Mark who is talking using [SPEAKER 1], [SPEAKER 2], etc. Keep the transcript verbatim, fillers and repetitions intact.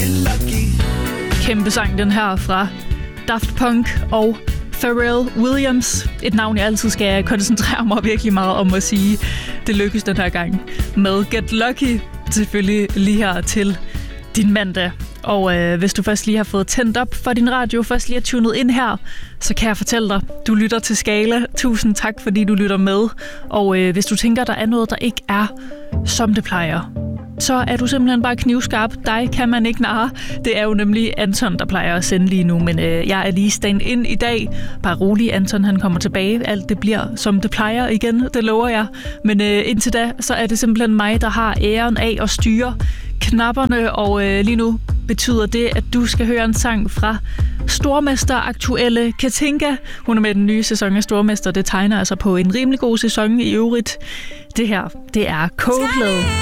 [SPEAKER 1] Kæmpe sang den her fra Daft Punk og Pharrell Williams. Et navn, jeg altid skal koncentrere mig virkelig meget om at sige. Det lykkes den her gang med Get Lucky. Selvfølgelig lige her til din mandag. Og øh, hvis du først lige har fået tændt op for din radio, først lige har tunet ind her, så kan jeg fortælle dig, du lytter til Skala. Tusind tak, fordi du lytter med. Og øh, hvis du tænker, der er noget, der ikke er, som det plejer, så er du simpelthen bare knivskarp. Dig kan man ikke narre. Det er jo nemlig Anton, der plejer at sende lige nu, men øh, jeg er lige stand-in i dag. Bare rolig, Anton han kommer tilbage. Alt det bliver, som det plejer igen, det lover jeg. Men øh, indtil da, så er det simpelthen mig, der har æren af at styre knapperne, og øh, lige nu betyder det, at du skal høre en sang fra Stormester aktuelle Katinka. Hun er med den nye sæson af Stormester. Det tegner altså på en rimelig god sæson i øvrigt. Det her, det er Coldplay.